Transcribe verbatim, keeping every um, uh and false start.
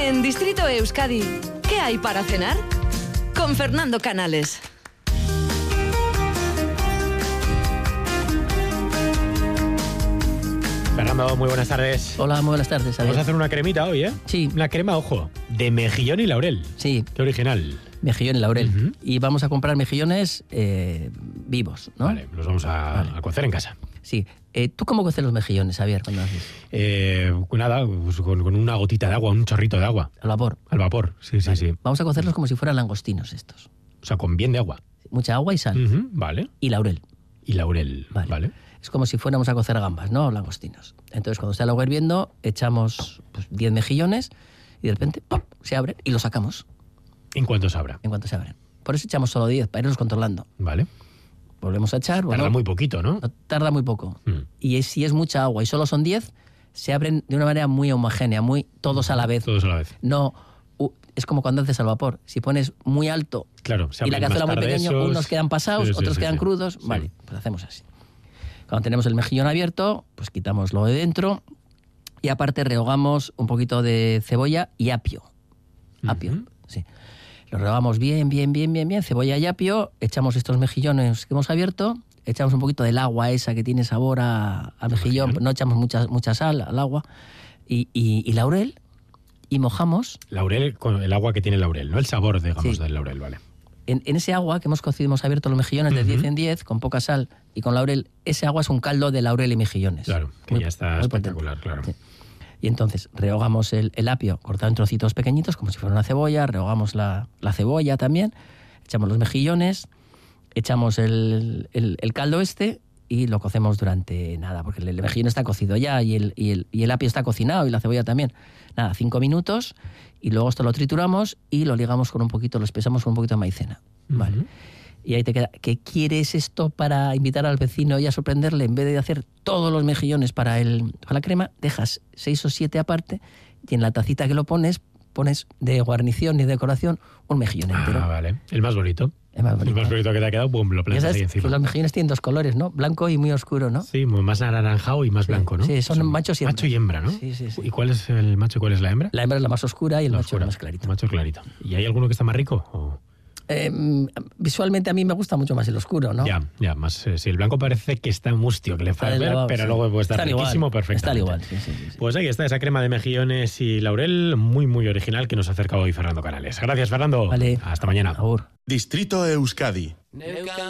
En Distrito Euskadi, ¿qué hay para cenar? Con Fernando Canales. Fernando, muy buenas tardes. Hola, muy buenas tardes. Vamos a hacer una cremita hoy, ¿eh? Sí. Una crema, ojo, de mejillón y laurel. Sí. Qué original. Mejillón y laurel. Uh-huh. Y vamos a comprar mejillones eh, vivos, ¿no? Vale, los vamos a, vale. a cocer en casa. Sí. Eh, ¿Tú cómo coces los mejillones, Javier, cuando haces? Eh, nada, pues con, con una gotita de agua, un chorrito de agua. Al vapor. Al vapor, sí, vale. sí, sí. Vamos a cocerlos como si fueran langostinos estos. O sea, con bien de agua. Mucha agua y sal. Uh-huh, vale. Y laurel. Y laurel, vale. vale. Es como si fuéramos a cocer gambas, ¿no? Langostinos. Entonces, cuando está el agua hirviendo, echamos pues, diez mejillones y de repente ¡pum!, se abren y los sacamos. ¿En cuánto se abra? En cuanto se abren. Por eso echamos solo diez, para irlos controlando. Vale. Volvemos a echar. Tarda bueno, muy poquito, ¿no? Tarda muy poco. Mm. Y es, si es mucha agua y solo son diez, se abren de una manera muy homogénea, muy todos a la vez. Todos a la vez. No, uh, es como cuando haces al vapor. Si pones muy alto claro, se y la cazuela muy pequeña, esos... unos quedan pasados, sí, sí, otros sí, quedan sí. crudos. Sí. Vale, pues hacemos así. Cuando tenemos el mejillón abierto, pues quitamos lo de dentro y aparte rehogamos un poquito de cebolla y apio. Apio, uh-huh. sí. Lo rehogamos bien, bien, bien, bien, bien, cebolla y apio, echamos estos mejillones que hemos abierto, echamos un poquito del agua esa que tiene sabor a, a mejillón, mejillón, no echamos mucha, mucha sal al agua, y, y, y laurel, y mojamos. Laurel, con el agua que tiene el laurel, ¿no? El sabor, digamos, sí. del laurel, vale. En, en ese agua que hemos cocido, hemos abierto los mejillones uh-huh. de diez en diez, con poca sal y con laurel, ese agua es un caldo de laurel y mejillones. Claro, que muy, ya está espectacular, potente. Claro. Sí. Y entonces rehogamos el, el apio cortado en trocitos pequeñitos, como si fuera una cebolla, rehogamos la, la cebolla también, echamos los mejillones, echamos el, el, el caldo este y lo cocemos durante nada, porque el, el mejillón está cocido ya y el, y, el, y el apio está cocinado y la cebolla también. Nada, cinco minutos y luego esto lo trituramos y lo ligamos con un poquito, lo espesamos con un poquito de maicena. Uh-huh. Vale. Y ahí te queda. ¿Qué quieres esto para invitar al vecino y a sorprenderle? En vez de hacer todos los mejillones para, el, para la crema, dejas seis o siete aparte y en la tacita que lo pones, pones de guarnición y decoración un mejillón entero. Ah, vale. El más bonito. El más bonito, el más bonito que te ha quedado, boom, lo plantas ahí encima. Los mejillones tienen dos colores, ¿no? Blanco y muy oscuro, ¿no? Sí, más anaranjado y más sí, blanco, ¿no? Sí, son, son machos y hembra. Macho y hembra, ¿no? Sí, sí, sí. ¿Y cuál es el macho y cuál es la hembra? La hembra es la más oscura y el la macho oscura. es más clarito. El macho clarito. ¿Y hay alguno que está más rico? ¿O? Eh, visualmente a mí me gusta mucho más el oscuro, ¿no? Ya, ya, más eh, si el blanco parece que está mustio, que le falta ver, lavado, pero sí. luego puede estar está riquísimo, igual, perfectamente. Está igual, sí, sí, sí, sí. Pues ahí está esa crema de mejillones y laurel, muy, muy original, que nos ha acercado hoy Fernando Canales. Gracias, Fernando. Vale. Hasta mañana. Agur. Distrito Euskadi.